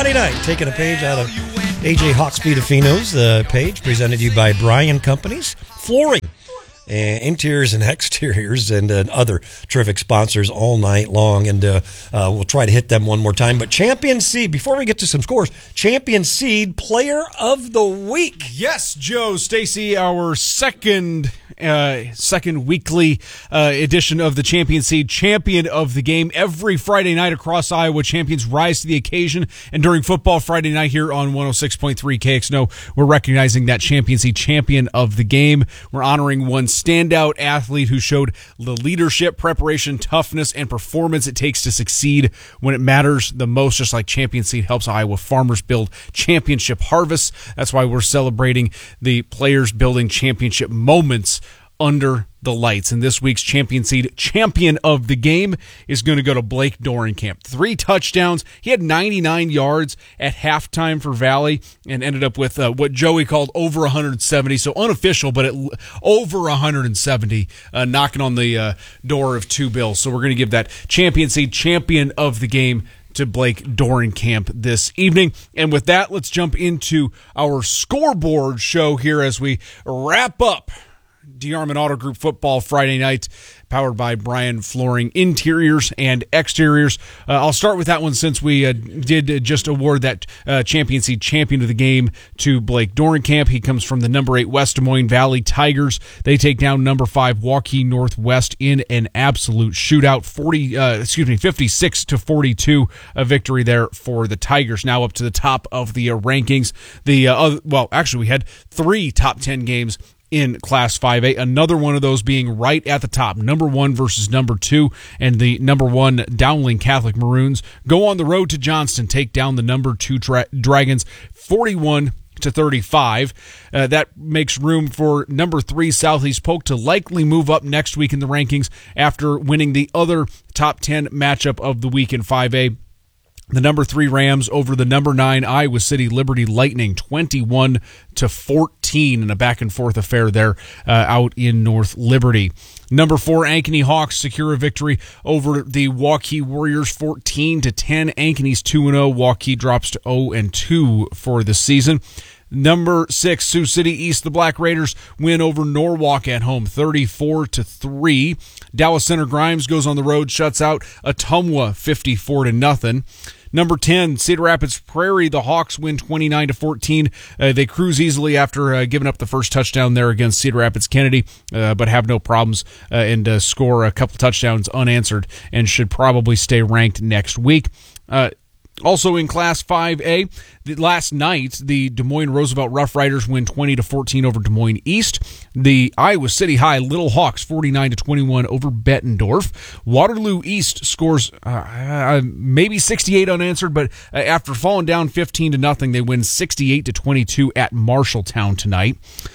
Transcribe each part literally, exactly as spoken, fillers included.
Friday night, taking a page out of A J Hawksby DeFino's the page, presented to you by Bryan Companies, flooring, and interiors and exteriors, and uh, other terrific sponsors all night long. And uh, uh, we'll try to hit them one more time. But Champion Seed, before we get to some scores, Champion Seed Player of the Week. Yes, Joe, Stacy, our second uh, second weekly uh, edition of the Champion Seed Champion of the Game. Every Friday night across Iowa, champions rise to the occasion. And during Football Friday night here on one oh six point three K X N O, we're recognizing that Champion Seed Champion of the Game. We're honoring one standout athlete who showed the leadership, preparation, toughness, and performance it takes to succeed when it matters the most, just like Champion Seed helps Iowa farmers build championship harvests. That's why we're celebrating the players building championship moments under the lights. And this week's Champion Seed Champion of the Game is going to go to Blake Dorenkamp. Three touchdowns. He had ninety-nine yards at halftime for Valley and ended up with uh, what Joey called over one hundred seventy. So unofficial, but it, over one hundred seventy, uh, knocking on the uh, door of two bills. So we're going to give that Champion Seed Champion of the Game to Blake Dorenkamp this evening. And with that, let's jump into our scoreboard show here as we wrap up DeArmond Auto Group Football Friday night, powered by Bryan Flooring Interiors and Exteriors. Uh, I'll start with that one since we uh, did uh, just award that uh, Champion Seed Champion of the Game to Blake Dorenkamp. He comes from the number eight West Des Moines Valley Tigers. They take down number five Waukee Northwest in an absolute shootout. Forty, uh, excuse me, fifty-six to forty-two, a victory there for the Tigers. Now up to the top of the uh, rankings. The uh, other, well, actually, we had three top ten games in Class five A, another one of those being right at the top, number one versus number two, and the number one Dowling Catholic Maroons go on the road to Johnston, take down the number two dra- Dragons, forty-one to thirty-five. Uh, that makes room for number three Southeast Polk to likely move up next week in the rankings after winning the other top ten matchup of the week in five A. The number three Rams over the number nine Iowa City Liberty Lightning, twenty-one to fourteen, in a back and forth affair there uh, out in North Liberty. Number four Ankeny Hawks secure a victory over the Waukee Warriors, fourteen to ten. Ankeny's two and oh. Waukee drops to oh and two for the season. Number six, Sioux City East, the Black Raiders win over Norwalk at home, thirty-four to three. Dallas Center Grimes goes on the road, shuts out Ottumwa, fifty-four to nothing. Number ten, Cedar Rapids Prairie, the Hawks win twenty-nine to fourteen. Uh, they cruise easily after uh, giving up the first touchdown there against Cedar Rapids Kennedy, uh, but have no problems uh, and uh, score a couple touchdowns unanswered and should probably stay ranked next week. Uh, Also in Class five A, the, last night, the Des Moines Roosevelt Rough Riders win twenty to fourteen over Des Moines East. The Iowa City High Little Hawks forty-nine to twenty-one over Bettendorf. Waterloo East scores uh, uh, maybe sixty-eight unanswered, but uh, after falling down fifteen to nothing, they win sixty-eight to twenty-two at Marshalltown tonight.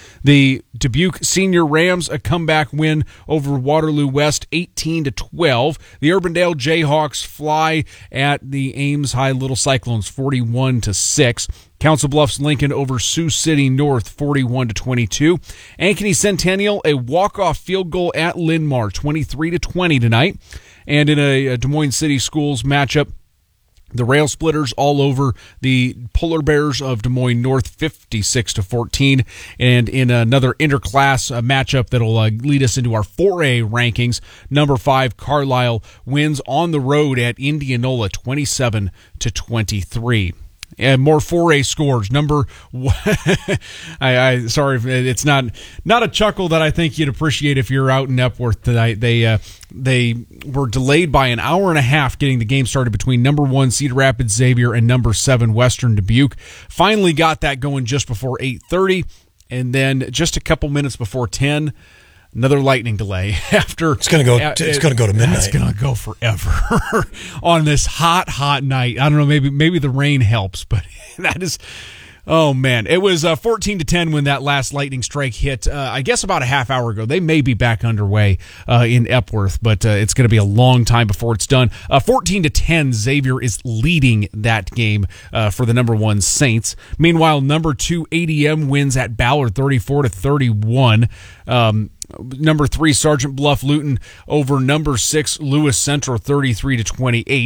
The Dubuque Senior Rams, a comeback win over Waterloo West, eighteen to twelve. The Urbandale Jayhawks fly at the Ames High Little Cyclones, forty-one to six. Council Bluffs Lincoln over Sioux City North, forty-one to twenty-two. Ankeny Centennial, a walk-off field goal at Linn-Mar, twenty-three to twenty tonight. And in a, a Des Moines City Schools matchup, the Rail Splitters all over the Polar Bears of Des Moines North, fifty-six to fourteen. And in another interclass uh, matchup that'll uh, lead us into our four A rankings, number five Carlisle wins on the road at Indianola, twenty-seven to twenty-three. And more four A scores. Number one, I, I sorry, it's not not a chuckle that I think you'd appreciate if you're out in Epworth tonight. They uh, they were delayed by an hour and a half getting the game started between number one Cedar Rapids Xavier and number seven Western Dubuque. Finally got that going just before eight thirty, and then just a couple minutes before ten. Another lightning delay after it's going to go. Uh, it's going to go to midnight. It's going to go forever on this hot, hot night. I don't know. Maybe maybe the rain helps, but that is. Oh man, it was uh, fourteen to ten when that last lightning strike hit. Uh, I guess about a half hour ago. They may be back underway uh, in Epworth, but uh, it's going to be a long time before it's done. Uh, fourteen to ten, Xavier is leading that game uh, for the number one Saints. Meanwhile, number two A D M wins at Ballard, thirty-four to thirty-one. Um, Number three, Sergeant Bluff Luton over number six, Lewis Central, thirty-three to twenty-eight.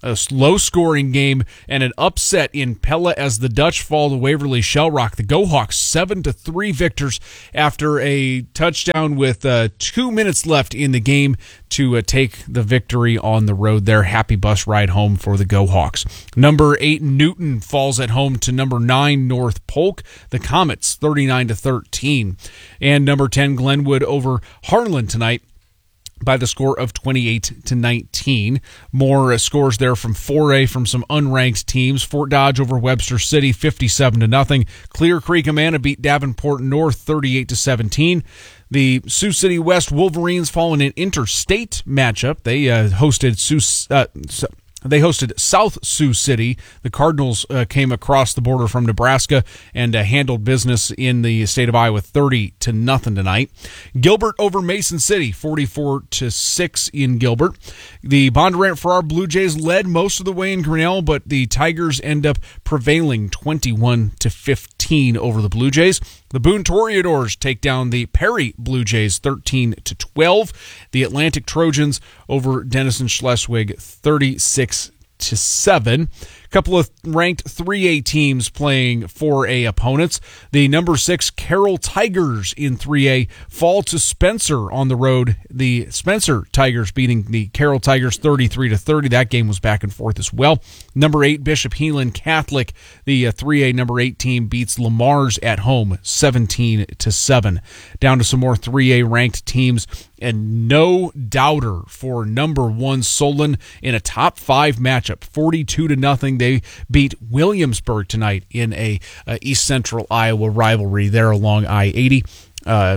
A low-scoring game and an upset in Pella as the Dutch fall to Waverly Shellrock. The Go Hawks seven to three victors after a touchdown with uh, two minutes left in the game to uh, take the victory on the road there. Happy bus ride home for the Go Hawks. Number eight Newton falls at home to number nine North Polk. The Comets thirty-nine to thirteen. And number ten Glenwood over Harlan tonight by the score of twenty-eight to nineteen. More uh, scores there from four A from some unranked teams. Fort Dodge over Webster City, fifty-seven to nothing. Clear Creek Amana beat Davenport North, thirty-eight to seventeen. The Sioux City West Wolverines fall in an interstate matchup. They uh, hosted Sioux. Uh, They hosted South Sioux City. The Cardinals uh, came across the border from Nebraska and uh, handled business in the state of Iowa, thirty to nothing tonight. Gilbert over Mason City, forty-four to six in Gilbert. The Bondurant Farrar Blue Jays led most of the way in Grinnell, but the Tigers end up prevailing twenty-one to fifteen over the Blue Jays. The Boone Toreadors take down the Perry Blue Jays thirteen to twelve. The Atlantic Trojans over Denison Schleswig thirty-six to seven. A couple of ranked three A teams playing four A opponents. The number six Carroll Tigers in three A fall to Spencer on the road. The Spencer Tigers beating the Carroll Tigers thirty-three to thirty. That game was back and forth as well. Number eight Bishop Heelan Catholic, the uh, three A number eight team, beats Lamar's at home seventeen to seven. Down to some more three A ranked teams, and no doubter for number one Solon in a top five matchup, forty-two to nothing. They beat Williamsburg tonight in a uh, East Central Iowa rivalry there along I eighty. Uh,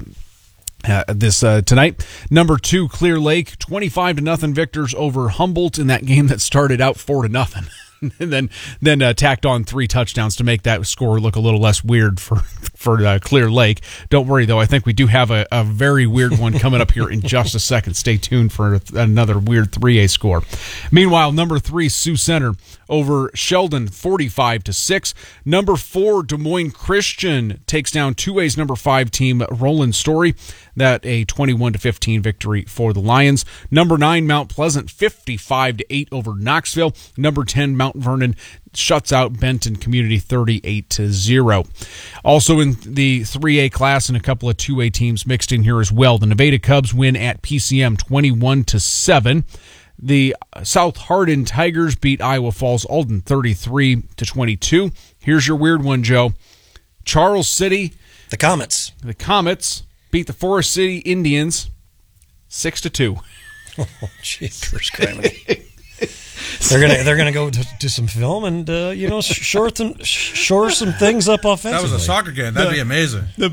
Uh, this uh, tonight. Number two, Clear Lake, twenty-five to nothing victors over Humboldt in that game that started out four to nothing. And then then uh, tacked on three touchdowns to make that score look a little less weird for for uh, Clear Lake. Don't worry, though. I think we do have a, a very weird one coming up here in just a second. Stay tuned for another weird three A score. Meanwhile, number three, Sioux Center over Sheldon, forty-five to six. Number four, Des Moines Christian takes down two A's number five team, Roland Story. That a twenty-one to fifteen victory for the Lions. Number nine, Mount Pleasant, fifty-five to eight over Knoxville. Number ten, Mount Vernon shuts out Benton Community thirty-eight to zero. Also in the three A class and a couple of two A teams mixed in here as well. The Nevada Cubs win at P C M twenty-one to seven. The South Hardin Tigers beat Iowa Falls Alden thirty-three to twenty-two. Here's your weird one, Joe. Charles City, the Comets. The Comets beat the Forest City Indians six to two. Oh, jeepers, criminy. They're gonna they're gonna go to, to some film and uh, you know shore some shore some things up offensively. That was a soccer game. That'd the, be amazing. The,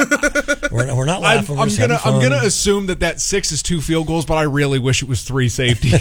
I, we're, we're not laughing. I'm, we're I'm gonna fun. I'm gonna assume that that six is two field goals, but I really wish it was three safeties.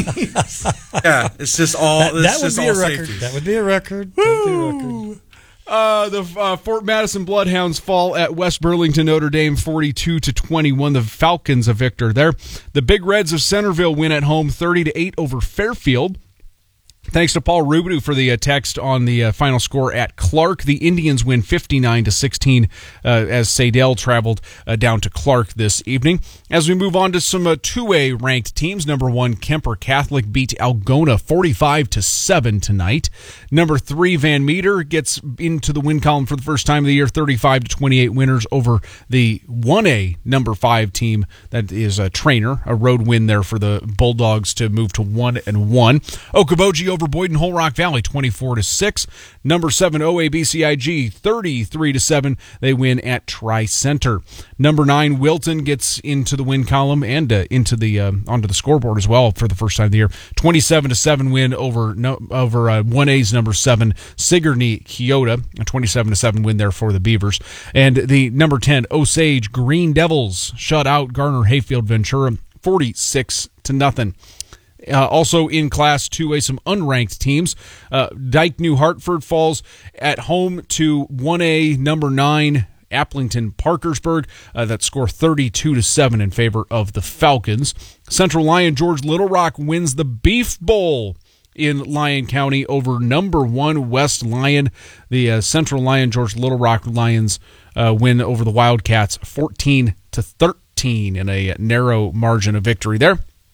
Yeah, it's just all. That, it's that would just be all a record. safeties. That would be a record. That would be a record. Uh, the uh, Fort Madison Bloodhounds fall at West Burlington Notre Dame forty-two to twenty-one. The Falcons a victor there. The Big Reds of Centerville win at home thirty to eight over Fairfield. Thanks to Paul Rubidoux for the uh, text on the uh, final score at Clark. The Indians win fifty-nine to sixteen uh, as Sadell traveled uh, down to Clark this evening. As we move on to some uh, two A ranked teams, number one Kemper Catholic beat Algona forty-five to seven tonight. Number three Van Meter gets into the win column for the first time of the year, thirty-five to twenty-eight winners over the one A number five team that is a Trainer. A road win there for the Bulldogs to move to one and one. Okoboji over Boyden Whole Rock Valley twenty-four to six. Number seven O A B C I G thirty-three to seven. They win at Tri-Center. Number nine Wilton gets into the win column and uh, into the uh, onto the scoreboard as well for the first time of the year. twenty-seven to seven win over no, over uh, one A's number seven Sigourney Keota. A twenty-seven to seven win there for the Beavers. And the number ten Osage Green Devils shut out Garner Hayfield Ventura forty-six to nothing. Uh, also in Class two A, some unranked teams. Uh, Dike New Hartford falls at home to one A number nine Applington Parkersburg. Uh, that score thirty-two to seven in favor of the Falcons. Central Lyon George Little Rock wins the Beef Bowl in Lyon County over number one West Lyon. The uh, Central Lyon George Little Rock Lions uh, win over the Wildcats fourteen to thirteen in a narrow margin of victory there.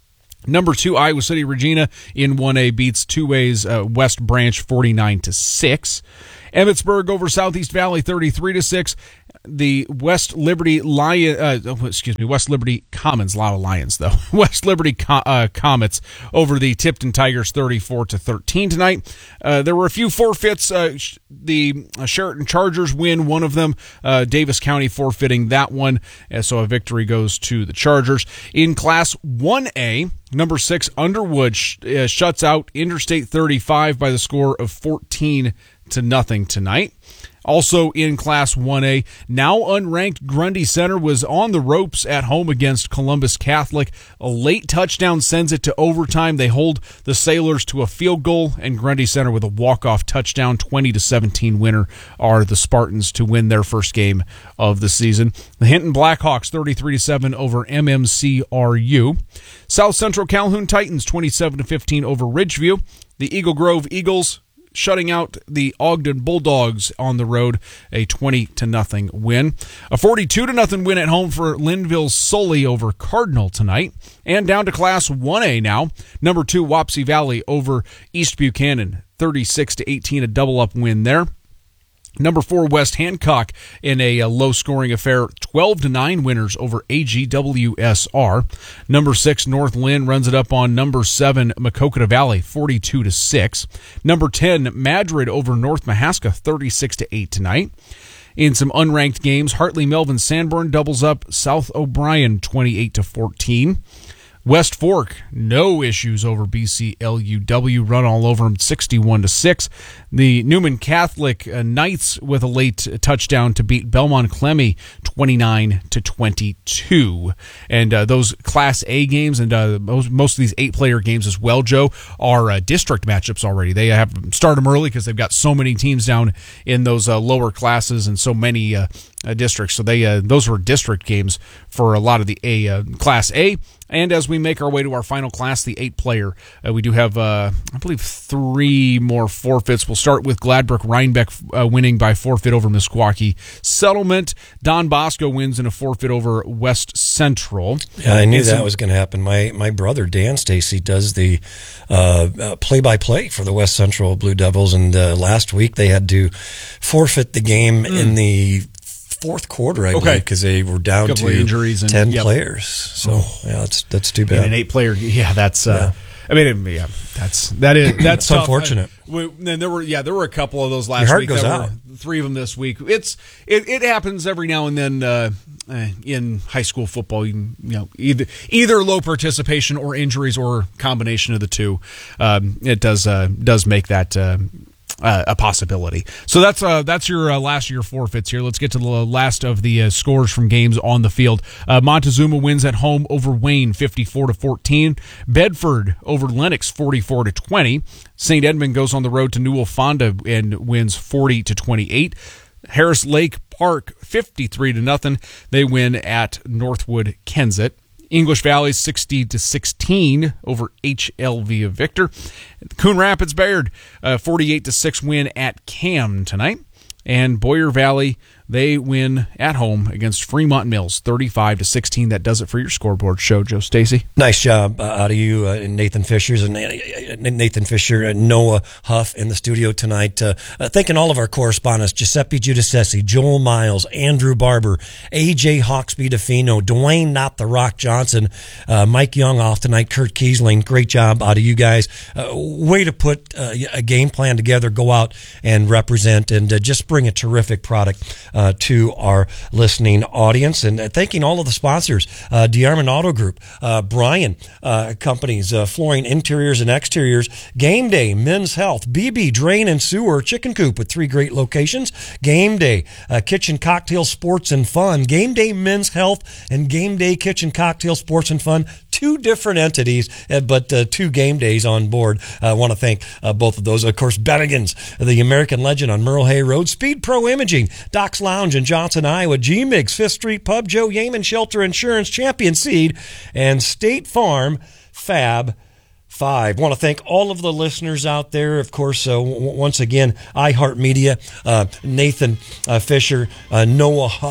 Number two, Iowa City Regina in one A beats two A's uh, West Branch forty-nine to six. Emmitsburg over Southeast Valley thirty-three to six. The West Liberty Lion, uh, oh, excuse me, West Liberty Commons, a lot of Lions though. West Liberty Co- uh, Comets over the Tipton Tigers thirty-four to thirteen tonight. Uh, there were a few forfeits. Uh, sh- the uh, Sheraton Chargers win one of them. Uh, Davis County forfeiting that one, uh, so a victory goes to the Chargers. In Class one A, number six Underwood sh- uh, shuts out Interstate thirty-five by the score of fourteen to nothing tonight. Also in Class one A, now unranked Grundy Center was on the ropes at home against Columbus Catholic. A late touchdown sends it to overtime. They hold the Sailors to a field goal, and Grundy Center with a walk-off touchdown. twenty to seventeen winner are the Spartans to win their first game of the season. The Hinton Blackhawks thirty-three to seven over M M C R U. South Central Calhoun Titans twenty-seven to fifteen over Ridgeview. The Eagle Grove Eagles shutting out the Ogden Bulldogs on the road, a twenty to nothing win. A forty-two to nothing win at home for Linville Sully over Cardinal tonight. And down to Class one A now. Number two, Wapsie Valley over East Buchanan, thirty-six to eighteen, a double-up win there. Number four, West Hancock in a, a low-scoring affair, twelve to nine winners over A G W S R. Number six, North Lynn runs it up on number seven, Maquoketa Valley, forty-two to six. Number ten, Madrid over North Mahaska, thirty-six to eight tonight. In some unranked games, Hartley Melvin Sanborn doubles up South O'Brien, twenty-eight to fourteen. West Fork, no issues over B C L U W, run all over them, sixty-one to six. The Newman Catholic uh, Knights with a late touchdown to beat Belmont Clemmy, twenty-nine to twenty-two. And uh, those Class A games and uh, most, most of these eight-player games as well, Joe, are uh, district matchups already. They have start them early because they've got so many teams down in those uh, lower classes and so many uh, uh, districts. So they uh, those were district games for a lot of the A uh, Class A. And as we make our way to our final class, the eight-player, uh, we do have, uh, I believe, three more forfeits. We'll start with Gladbrook Rhinebeck uh, winning by forfeit over Meskwaki Settlement. Don Bosco wins in a forfeit over West Central. Yeah, I knew and that some, was going to happen. My my brother, Dan Stacy, does the uh, uh, play-by-play for the West Central Blue Devils, and uh, last week they had to forfeit the game mm. in the fourth quarter, I okay. believe, because they were down to injuries and, ten yep. players. So oh. yeah, that's that's too bad. And an eight-player, yeah, that's. Uh, yeah. I mean, yeah, that's that is that's tough. Unfortunate. Then there were yeah, there were a couple of those last Your heart week. goes there out. Were three of them this week. It's it, it happens every now and then uh, uh, in high school football. You, you know, either either low participation or injuries or combination of the two. Um, it does uh, does make that. Uh, Uh, a possibility. So that's uh, that's your uh, last of your forfeits here. Let's get to the last of the uh, scores from games on the field. Uh, Montezuma wins at home over Wayne, fifty-four to fourteen. Bedford over Lennox, forty-four to twenty. Saint Edmund goes on the road to Newell Fonda and wins forty to twenty-eight. Harris Lake Park, fifty-three to nothing. They win at Northwood Kensett. English Valley sixty to sixteen over H L V of Victor. Coon Rapids Bayard uh, forty-eight to six win at Cam tonight. And Boyer Valley, they win at home against Fremont Mills, thirty-five to sixteen. That does it for your scoreboard show, Joe Stacy. Nice job uh, out of you, uh, Nathan Fisher's and uh, Nathan Fisher and Noah Huff in the studio tonight. Uh, uh, thanking all of our correspondents: Giuseppe Giudice, Joel Miles, Andrew Barber, A J Hawksby DeFino, Dwayne Not the Rock Johnson, uh, Mike Young off tonight, Kurt Kiesling. Great job out of you guys. Uh, way to put uh, a game plan together, go out and represent, and uh, just bring a terrific product uh, to our listening audience. And uh, thanking all of the sponsors, uh, DeArmond Auto Group, uh, Bryan uh, Companies, uh, Flooring Interiors and Exteriors, Game Day, Men's Health, B B Drain and Sewer, Chicken Coop with three great locations, Game Day, uh, Kitchen Cocktail Sports and Fun, Game Day Men's Health, and Game Day Kitchen Cocktail Sports and Fun. Two different entities, uh, but uh, two game days on board. I uh, want to thank uh, both of those. Of course, Bennigan's, the American Legend on Merle Hay Road, Speed Pro Imaging, Doc's Lounge in Johnson, Iowa, G-Mix, Fifth Street Pub, Joe Yeaman Shelter Insurance, Champion Seed, and State Farm Fab Five. Want to thank all of the listeners out there. Of course, uh, w- once again, iHeartMedia, uh, Nathan uh, Fisher, uh, Noah Huff,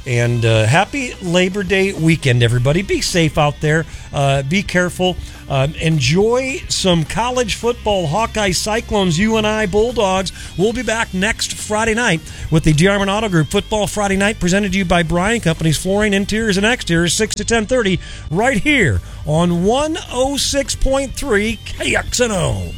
And uh, happy Labor Day weekend, everybody. Be safe out there. Uh, be careful. Um, enjoy some college football. Hawkeye Cyclones, U N I Bulldogs. We'll be back next Friday night with the DeArmond Auto Group Football Friday Night, presented to you by Bryan Companies, Flooring, Interiors, and Exteriors, six to ten thirty, right here on one oh six point three K X N O.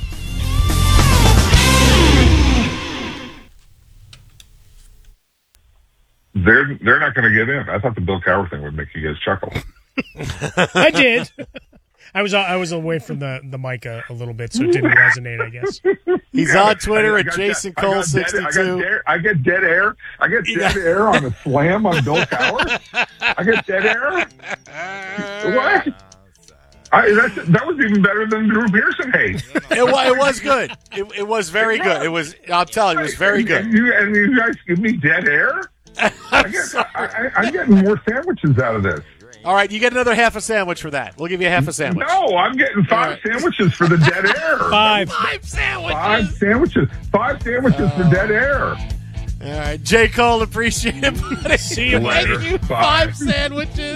They're they're not going to get in. I thought the Bill Cowher thing would make you guys chuckle. I did. I was I was away from the, the mic a, a little bit, so it didn't resonate, I guess. He's yeah, on Twitter I, I at Jason I Cole sixty-two. I get dead air. I get dead air on a slam on Bill Cowher. I get dead air. What? I, that's, that was even better than Drew Pearson hate. It, it was good. It, it was very it good. It was. I'm telling you, it was very and, good. And you, and you guys give me dead air? I get, I, I, I'm getting more sandwiches out of this. All right, you get another half a sandwich for that. We'll give you a half a sandwich. No, I'm getting five right. sandwiches for the dead air. Five. Five sandwiches. Five sandwiches. Five sandwiches uh, for dead air. All right, J. Cole, appreciate it. See you later. You five sandwiches.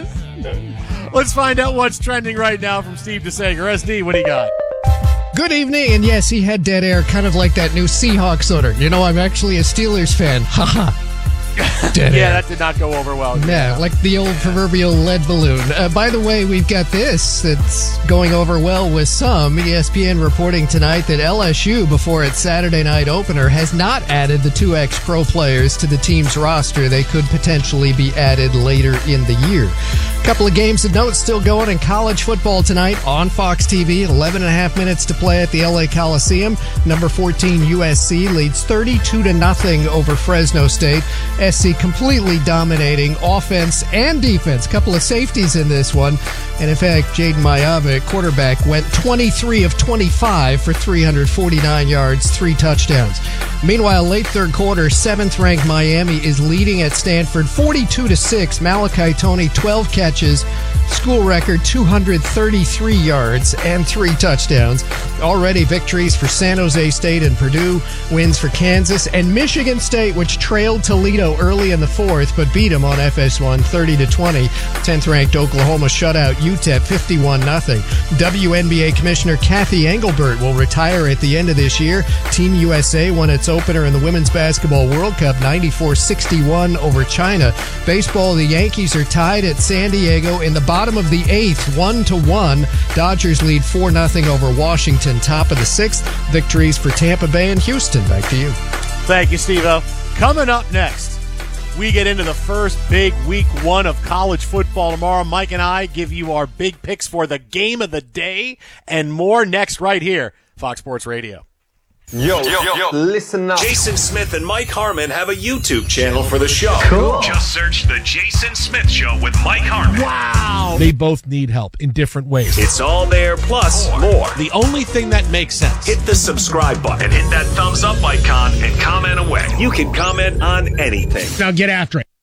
Let's find out what's trending right now from Steve DeSager. S D, what do you got? Good evening, and yes, he had dead air, kind of like that new Seahawks owner. You know, I'm actually a Steelers fan. Haha. yeah, air. That did not go over well. Yeah, like the old proverbial lead balloon. Uh, by the way, we've got this that's going over well with some. E S P N reporting tonight that L S U, before its Saturday night opener, has not added the two ex-pro players to the team's roster. They could potentially be added later in the year. A couple of games of note still going in college football tonight on Fox T V. eleven and a half minutes to play at the L A Coliseum. Number fourteen U S C leads thirty-two to nothing over Fresno State. S C completely dominating offense and defense. Couple of safeties in this one. And in fact, Jaden Mayave, quarterback, went twenty-three of twenty-five for three hundred forty-nine yards, three touchdowns. Meanwhile, late third quarter, seventh-ranked Miami is leading at Stanford forty-two to six. Malachi Toney, twelve catches, school record two hundred thirty-three yards and three touchdowns. Already victories for San Jose State and Purdue, wins for Kansas and Michigan State, which trailed Toledo early in the fourth but beat them on F S one thirty to twenty. tenth-ranked Oklahoma shut out U T E P fifty-one nothing. W N B A Commissioner Kathy Engelbert will retire at the end of this year. Team U S A won its opener in the Women's Basketball World Cup ninety-four sixty-one over China. Baseball, the Yankees are tied at San Diego in the bottom of the eighth, one to one. Dodgers lead four nothing over Washington. Top of the sixth. Victories for Tampa Bay and Houston. Back to you. Thank you, Steve-O. Coming up next, we get into the first big week one of college football tomorrow. Mike and I give you our big picks for the game of the day and more next right here, Fox Sports Radio. Yo, yo, yo, listen up. Jason Smith and Mike Harmon have a YouTube channel for the show. Cool. Just search The Jason Smith Show with Mike Harmon. Wow. They both need help in different ways. It's all there, plus more. more. The only thing that makes sense. Hit the subscribe button and hit that thumbs up icon and comment away. You can comment on anything. Now get after it.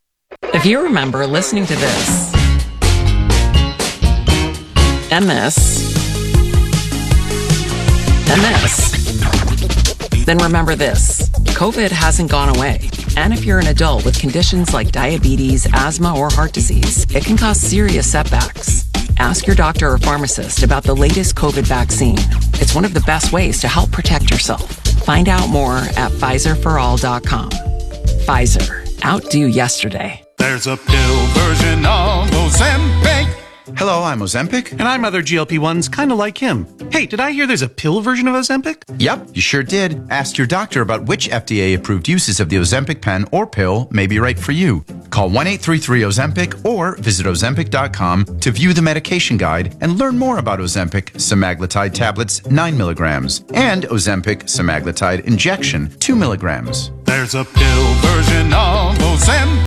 If you remember listening to this and this and this, then remember this. COVID hasn't gone away. And if you're an adult with conditions like diabetes, asthma, or heart disease, it can cause serious setbacks. Ask your doctor or pharmacist about the latest COVID vaccine. It's one of the best ways to help protect yourself. Find out more at Pfizer for all dot com. Pfizer. Outdo yesterday. There's a pill version of Ozempic. Hello, I'm Ozempic. And I'm other G L P ones kind of like him. Hey, did I hear there's a pill version of Ozempic? Yep, you sure did. Ask your doctor about which F D A-approved uses of the Ozempic pen or pill may be right for you. Call one eight three three Ozempic or visit Ozempic dot com to view the medication guide and learn more about Ozempic semaglutide tablets nine milligrams and Ozempic semaglutide injection two milligrams. There's a pill version of Ozempic.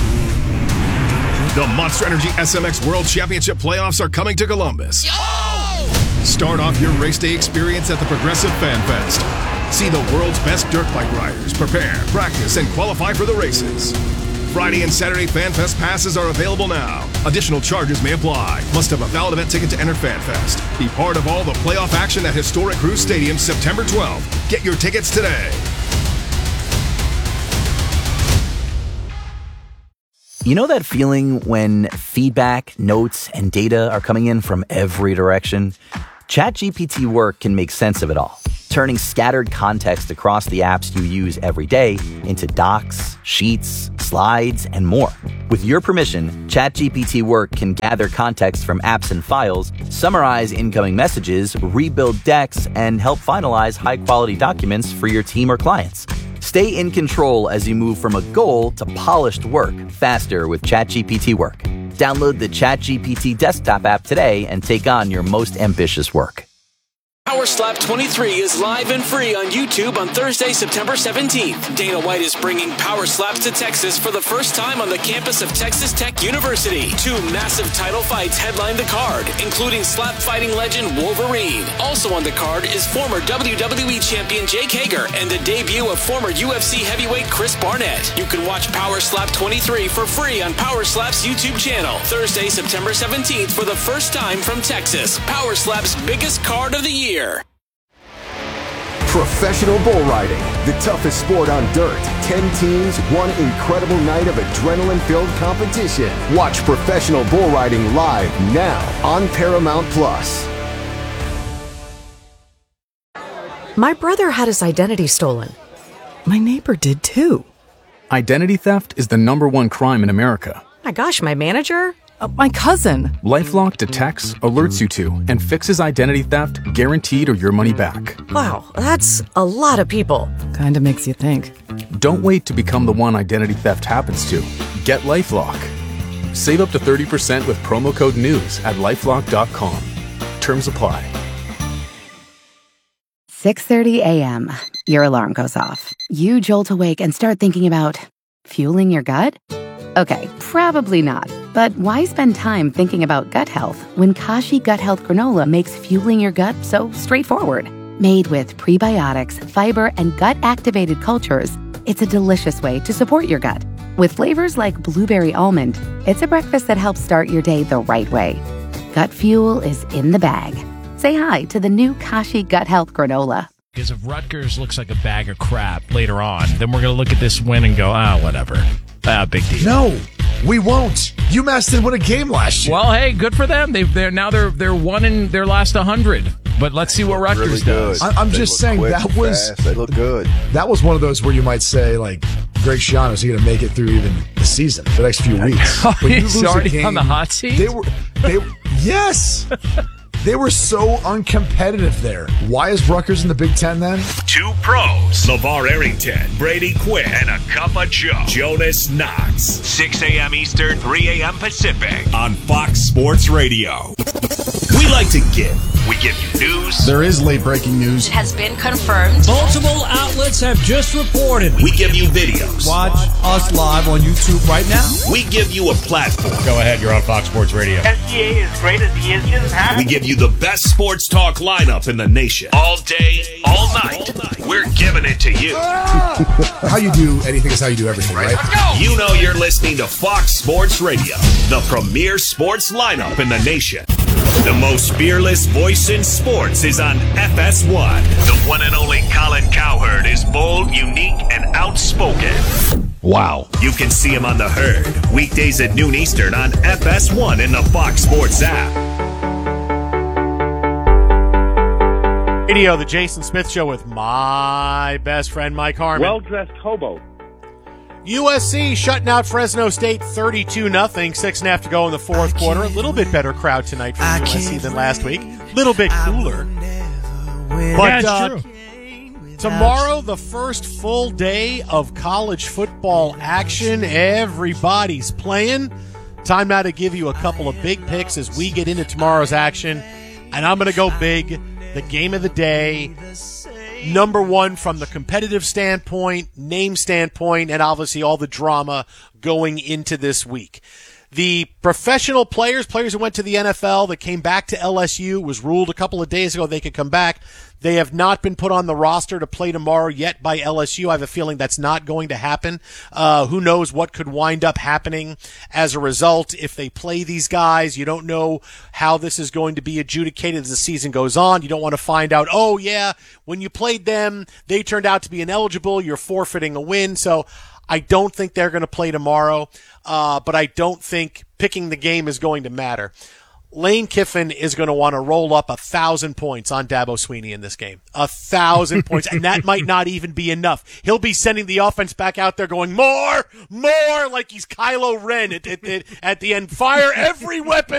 The Monster Energy S M X World Championship playoffs are coming to Columbus. Yo! Start off your race day experience at the Progressive Fan Fest. See the world's best dirt bike riders prepare, practice, and qualify for the races. Friday and Saturday Fan Fest passes are available now. Additional charges may apply. Must have a valid event ticket to enter Fan Fest. Be part of all the playoff action at Historic Cruise Stadium September twelfth. Get your tickets today. You know that feeling when feedback, notes, and data are coming in from every direction? ChatGPT Work can make sense of it all, turning scattered context across the apps you use every day into docs, sheets, slides, and more. With your permission, ChatGPT Work can gather context from apps and files, summarize incoming messages, rebuild decks, and help finalize high-quality documents for your team or clients. Stay in control as you move from a goal to polished work faster with ChatGPT Work. Download the ChatGPT desktop app today and take on your most ambitious work. Power Slap twenty-three is live and free on YouTube on Thursday, September seventeenth. Dana White is bringing Power Slaps to Texas for the first time on the campus of Texas Tech University. Two massive title fights headline the card, including slap fighting legend Wolverine. Also on the card is former W W E champion Jake Hager and the debut of former U F C heavyweight Chris Barnett. You can watch Power Slap twenty-three for free on Power Slap's YouTube channel. Thursday, September seventeenth for the first time from Texas. Power Slap's biggest card of the year. Professional bull riding, the toughest sport on dirt. Ten teams, one incredible night of adrenaline-filled competition. Watch professional bull riding live now on Paramount Plus. My brother had his identity stolen. My neighbor did too. Identity theft is the number one crime in America. My gosh, my manager? Uh, my cousin. LifeLock detects, alerts you to, and fixes identity theft guaranteed or your money back. Wow, that's a lot of people. Kinda makes you think. Don't wait to become the one identity theft happens to. Get LifeLock. Save up to thirty percent with promo code NEWS at lifelock dot com. Terms apply. six thirty a.m. Your alarm goes off. You jolt awake and start thinking about fueling your gut? Okay, probably not. But why spend time thinking about gut health when Kashi Gut Health Granola makes fueling your gut so straightforward? Made with prebiotics, fiber, and gut-activated cultures, it's a delicious way to support your gut. With flavors like blueberry almond, it's a breakfast that helps start your day the right way. Gut fuel is in the bag. Say hi to the new Kashi Gut Health Granola. Because if Rutgers looks like a bag of crap later on, then we're going to look at this win and go, ah, whatever. Ah, big deal. No, we won't. UMass didn't win a game last year. Well, hey, good for them. They've, they're now they're they're one in their last one hundred. But let's see what Rutgers really does. I, I'm they just saying that was fast. They look good. That was one of those where you might say, like, Greg Schiano, is he going to make it through even the season, the next few weeks? Oh, he's already game, on the hot seat. They were, they yes. They were so uncompetitive there. Why is Rutgers in the Big Ten then? Two pros, LeVar Arrington, Brady Quinn, and a cup of Joe, Jonas Knox. six a.m. Eastern, three a.m. Pacific on Fox Sports Radio. We like to give. We give you news. There is late breaking news. It has been confirmed. Multiple outlets have just reported. We give you videos. Watch us live on YouTube right now. We give you a platform. Go ahead, you're on Fox Sports Radio. S G A is great as he is. He doesn't have We give you the best sports talk lineup in the nation. All day, all night. All night. We're giving it to you. How you do anything is how you do everything, right? You know you're listening to Fox Sports Radio, the premier sports lineup in the nation. The most fearless voice in sports is on F S one. The one and only Colin Cowherd is bold, unique, and outspoken. Wow. You can see him on The Herd, weekdays at noon Eastern on F S one in the Fox Sports app. Radio, the Jason Smith Show with my best friend, Mike Harmon. Well-dressed hobo. U S C shutting out Fresno State thirty-two nothing. Six and a half to go in the fourth quarter. A little bit better crowd tonight for U S C than last week. A little bit cooler. But yeah, uh, true. tomorrow, the first full day of college football action. Everybody's playing. Time now to give you a couple of big picks as we get into tomorrow's action. And I'm going to go big. The game of the day. Number one from the competitive standpoint, name standpoint, and obviously all the drama going into this week. The professional players, players who went to the N F L that came back to L S U, was ruled a couple of days ago they could come back. They have not been put on the roster to play tomorrow yet by L S U. I have a feeling that's not going to happen. Uh, who knows what could wind up happening as a result if they play these guys. You don't know how this is going to be adjudicated as the season goes on. You don't want to find out, oh, yeah, when you played them, they turned out to be ineligible. You're forfeiting a win. So I don't think they're going to play tomorrow, uh, but I don't think picking the game is going to matter. Lane Kiffin is going to want to roll up a thousand points on Dabo Swinney in this game. A thousand points. And that might not even be enough. He'll be sending the offense back out there going, more, more, like he's Kylo Ren at, at, at the end. Fire every weapon